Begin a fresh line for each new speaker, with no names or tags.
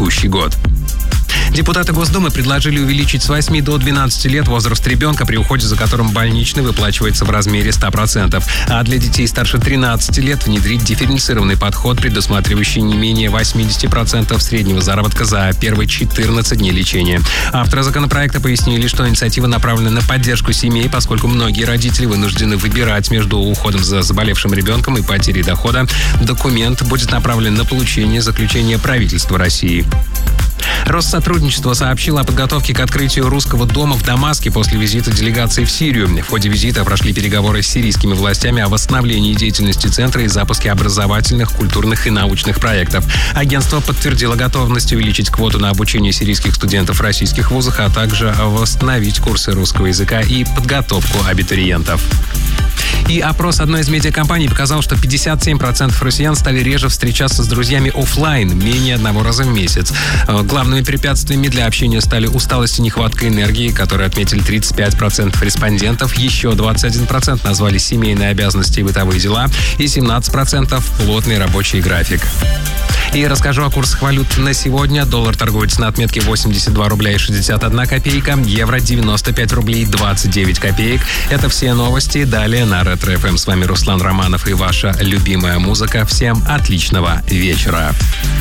текущий год. Депутаты Госдумы предложили увеличить с 8 до 12 лет возраст ребенка, при уходе за которым больничный выплачивается в размере 100%. А для детей старше 13 лет внедрить дифференцированный подход, предусматривающий не менее 80% среднего заработка за первые 14 дней лечения. Авторы законопроекта пояснили, что инициатива направлена на поддержку семей, поскольку многие родители вынуждены выбирать между уходом за заболевшим ребенком и потерей дохода. Документ будет направлен на получение заключения правительства России. Россотрудничество сообщило о подготовке к открытию русского дома в Дамаске после визита делегации в Сирию. В ходе визита прошли переговоры с сирийскими властями о восстановлении деятельности центра и запуске образовательных, культурных и научных проектов. Агентство подтвердило готовность увеличить квоту на обучение сирийских студентов в российских вузах, а также восстановить курсы русского языка и подготовку абитуриентов. И опрос одной из медиакомпаний показал, что 57% россиян стали реже встречаться с друзьями офлайн, менее одного раза в месяц. Главными препятствиями для общения стали усталость и нехватка энергии, которые отметили 35% респондентов, еще 21% назвали семейные обязанности и бытовые дела, и 17% плотный рабочий график. И расскажу о курсах валют на сегодня. Доллар торгуется на отметке 82 рубля и 61 копейка, евро 95 рублей 29 копеек. Это все новости. Далее на Ретро ФМ. С вами Руслан Романов и ваша любимая музыка. Всем отличного вечера.